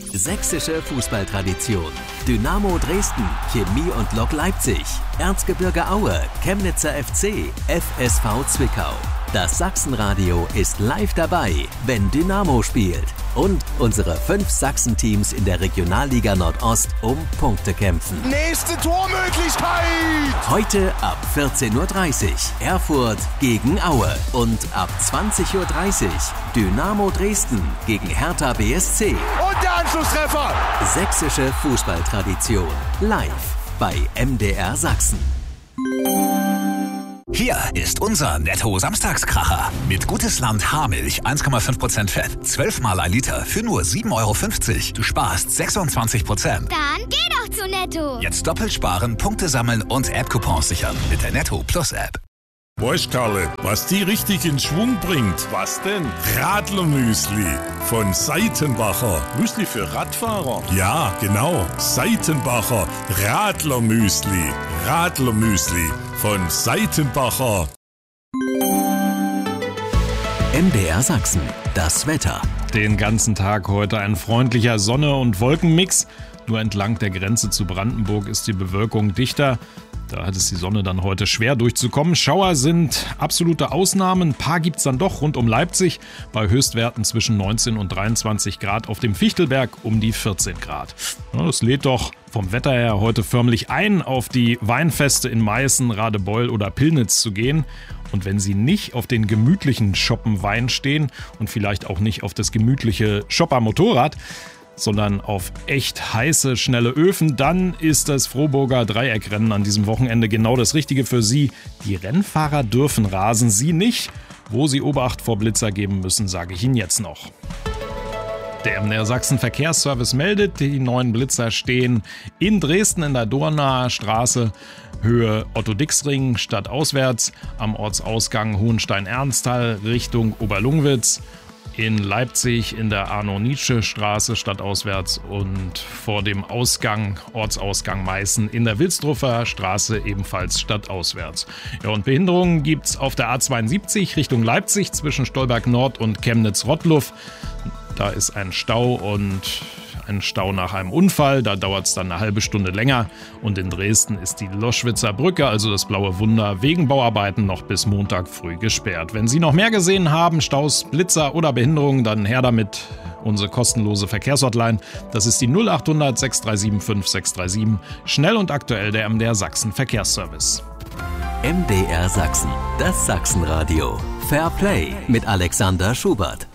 Sächsische Fußballtradition. Dynamo Dresden, Chemie und Lok Leipzig, Erzgebirge Aue, Chemnitzer FC, FSV Zwickau. Das Sachsenradio ist live dabei, wenn Dynamo spielt. Und unsere 5 Sachsen-Teams in der Regionalliga Nordost um Punkte kämpfen. Nächste Tormöglichkeit! Heute ab 14:30 Uhr Erfurt gegen Aue und ab 20:30 Uhr Dynamo Dresden gegen Hertha BSC. Und der Anschlusstreffer! Sächsische Fußballtradition live bei MDR Sachsen. Hier ist unser Netto-Samstagskracher. Mit Gutes-Land Haarmilch 1,5% Fett, 12 mal 1 Liter für nur 7,50 €. Du sparst 26%. Dann geh doch zu Netto. Jetzt doppelt sparen, Punkte sammeln und App-Coupons sichern mit der Netto Plus App. Weißt Karle, was die richtig in Schwung bringt? Was denn? Radlermüsli von Seitenbacher. Müsli für Radfahrer? Ja, genau. Seitenbacher Radlermüsli. Radlermüsli von Seitenbacher. MDR Sachsen, das Wetter. Den ganzen Tag heute ein freundlicher Sonne- und Wolkenmix. Nur entlang der Grenze zu Brandenburg ist die Bewölkung dichter. Da hat es die Sonne dann heute schwer durchzukommen. Schauer sind absolute Ausnahmen. Ein paar gibt es dann doch rund um Leipzig. Bei Höchstwerten zwischen 19 und 23 Grad. Auf dem Fichtelberg um die 14 Grad. Ja, das lädt doch vom Wetter her heute förmlich ein, auf die Weinfeste in Meißen, Radebeul oder Pillnitz zu gehen. Und wenn Sie nicht auf den gemütlichen Shoppen Wein stehen und vielleicht auch nicht auf das gemütliche Shopper-Motorrad, sondern auf echt heiße, schnelle Öfen, dann ist das Frohburger Dreieckrennen an diesem Wochenende genau das Richtige für Sie. Die Rennfahrer dürfen rasen, Sie nicht. Wo Sie Obacht vor Blitzer geben müssen, sage ich Ihnen jetzt noch. Der MDR Sachsen Verkehrsservice meldet, die neuen Blitzer stehen in Dresden in der Dornaer Straße, Höhe Otto-Dix-Ring, stadtauswärts, am Ortsausgang Hohenstein-Ernsthal Richtung Oberlungwitz, in Leipzig in der Arno-Nietzsche-Straße stadtauswärts und vor dem Ortsausgang Meißen in der Wilsdruffer Straße ebenfalls stadtauswärts. Ja, und Behinderungen gibt's auf der A72 Richtung Leipzig zwischen Stolberg Nord und Chemnitz-Rottluff. Da ist ein Stau und ein Stau nach einem Unfall, da dauert es dann eine halbe Stunde länger. Und in Dresden ist die Loschwitzer Brücke, also das Blaue Wunder, wegen Bauarbeiten noch bis Montag früh gesperrt. Wenn Sie noch mehr gesehen haben, Staus, Blitzer oder Behinderungen, dann her damit. Unsere kostenlose Verkehrshotline, das ist die 0800 637 5637. Schnell und aktuell der MDR Sachsen Verkehrsservice. MDR Sachsen, das Sachsenradio. Fair Play mit Alexander Schubert.